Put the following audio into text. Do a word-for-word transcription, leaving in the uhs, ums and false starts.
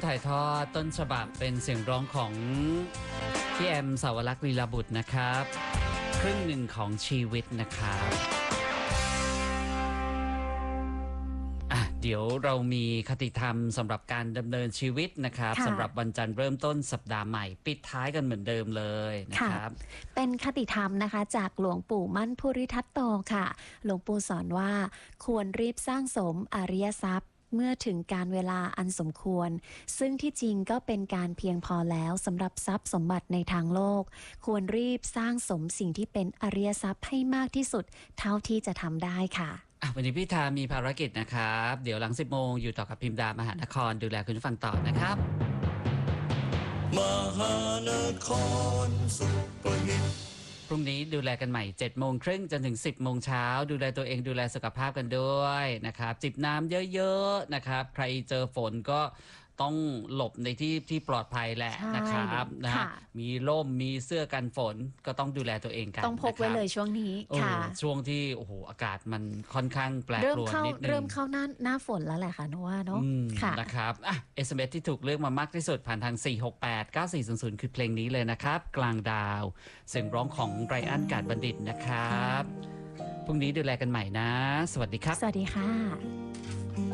ถ่ายทอดต้นฉบับเป็นเสียงร้องของพี่แอมสาวรักษ์ลีลาบุตรนะครับครึ่งหนึ่งของชีวิตนะครับเดี๋ยวเรามีคติธรรมสำหรับการดำเนินชีวิตนะครับสำหรับวันจันทร์เริ่มต้นสัปดาห์ใหม่ปิดท้ายกันเหมือนเดิมเลยนะครับเป็นคติธรรมนะคะจากหลวงปู่มั่นภูริทัตโตค่ะหลวงปู่สอนว่าควรรีบสร้างสมอริยทรัพย์เมื่อถึงการเวลาอันสมควรซึ่งที่จริงก็เป็นการเพียงพอแล้วสำหรับทรัพย์สมบัติในทางโลกควรรีบสร้างสมสิ่งที่เป็นอริยทรัพย์ให้มากที่สุดเท่าที่จะทำได้ค่ะวันนี้พี่ธามีภารกิจนะครับเดี๋ยวหลังสิบโมงอยู่ต่อกับพิมดามหานครดูแลคุณผู้ฟังต่อนะครับมหานครสุปหิตพรุ่งนี้ดูแลกันใหม่เจ็ดโมงครึ่งจนถึงสิบโมงเช้าดูแลตัวเองดูแลสุขภาพกันด้วยนะครับจิบน้ำเยอะๆนะครับใครเจอฝนก็ต้องหลบในที่ที่ปลอดภัยแหละนะครับนะมีร่มมีเสื้อกันฝนก็ต้องดูแลตัวเองกันต้องพกไว้เลยช่วงนี้ค่ะช่วงที่โอ้โหอากาศมันค่อนข้างแปรปรวนนิดนึงเริ่มเข้าหน้าหน้าฝนแล้วแหละค่ะนว่าเนาะค่ะนะครับอ่ะ เอส เอ็ม เอส ที่ถูกเลือกมามากที่สุดผ่านทางสี่ หก แปด เก้า สี่ ศูนย์ ศูนย์คือเพลงนี้เลยนะครับกลางดาวเสียงร้องของไรอันกาดบัณฑิตนะครับพรุ่งนี้ดูแลกันใหม่นะสวัสดีครับสวัสดีค่ะ